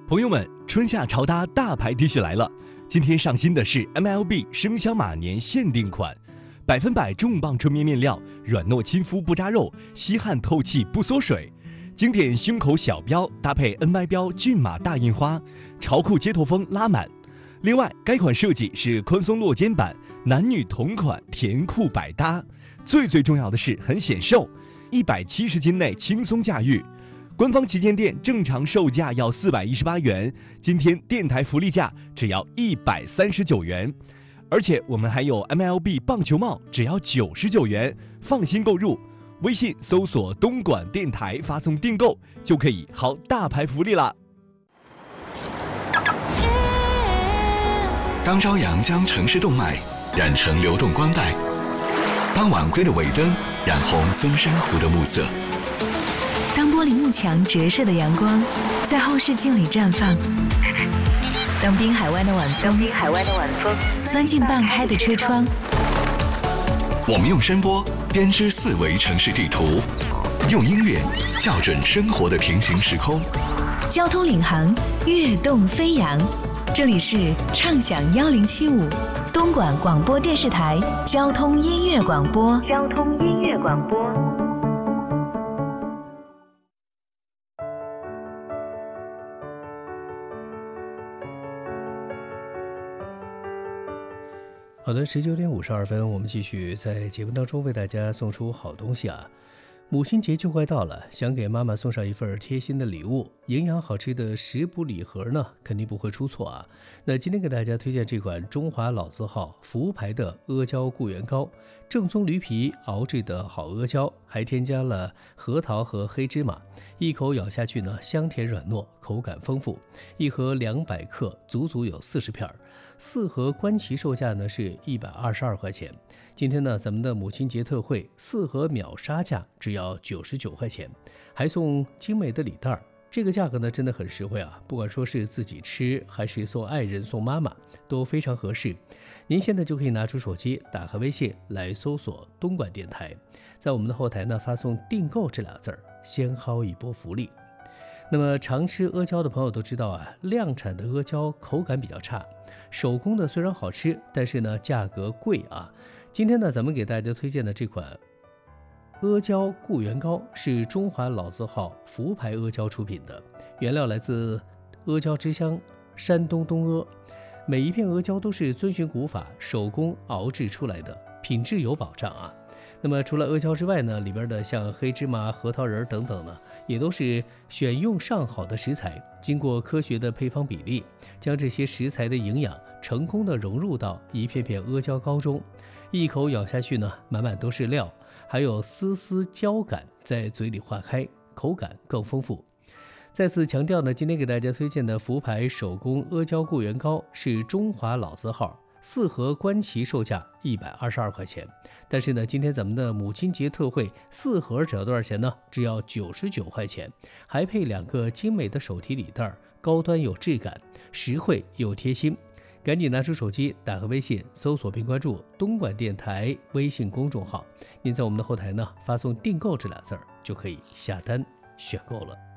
朋友们，春夏潮搭大牌 T 恤来了！今天上新的是 MLB 生肖马年限定款，100%重磅纯棉面料，软糯亲肤不扎肉，吸汗透气不缩水。经典胸口小标搭配 NY 标骏马大印花，潮酷街头风拉满。另外，该款设计是宽松落肩版，男女同款，甜酷百搭。最重要的是很显瘦，170斤内轻松驾驭。官方旗舰店正常售价要418元，今天电台福利价只要139元，而且我们还有 MLB 棒球帽，只要99元，放心购入。微信搜索东莞电台，发送订购就可以薅大牌福利了。 当朝阳将城市动脉染成流动光带，当晚归的尾灯染红松山湖的暮色， 当玻璃幕墙折射的阳光在后视镜里绽放，当滨海湾的晚风钻进半开的车窗， 我们用声波编织4维城市地图，用音乐校准生活的平行时空。 交通领航，跃动飞扬。这里是畅享1075东莞广播电视台交通音乐广播。 好的，19点52分，我们继续在节目当中为大家送出好东西啊！母亲节就快到了，想给妈妈送上一份贴心的礼物，营养好吃的食补礼盒呢，肯定不会出错啊！那今天给大家推荐这款中华老字号福牌的阿胶固元膏，正宗驴皮熬制的好阿胶，还添加了核桃和黑芝麻，一口咬下去呢，香甜软糯，口感丰富。一盒200克，足足有40片，4盒官旗售价呢是122块钱。今天呢，咱们的母亲节特惠，4盒秒杀价只要99块钱，还送精美的礼袋。这个价格呢真的很实惠啊，不管说是自己吃还是送爱人送妈妈都非常合适。您现在就可以拿出手机，打开微信来搜索东莞电台，在我们的后台呢发送订购这2字儿，先薅一波福利。那么常吃阿胶的朋友都知道啊，量产的阿胶口感比较差，手工的虽然好吃，但是呢价格贵啊。今天呢咱们给大家推荐的这款阿胶固元膏是中华老字号福牌阿胶出品的，原料来自阿胶之乡山东东阿，每一片阿胶都是遵循古法手工熬制出来的，品质有保障啊。那么除了阿胶之外呢，里边的像黑芝麻、核桃仁等等呢，也都是选用上好的食材，经过科学的配方比例，将这些食材的营养成功的融入到一片片阿胶膏中，一口咬下去呢，满满都是料，还有丝丝胶感在嘴里化开，口感更丰富。再次强调呢，今天给大家推荐的福牌手工阿胶固元膏是中华老字号，4盒官旗售价122块钱，但是呢，今天咱们的母亲节特惠，4盒只要多少钱呢？只要99块钱，还配2个精美的手提礼袋，高端有质感，实惠又贴心。赶紧拿出手机，打开微信，搜索并关注东莞电台微信公众号，您在我们的后台呢发送订购这2字儿，就可以下单选购了。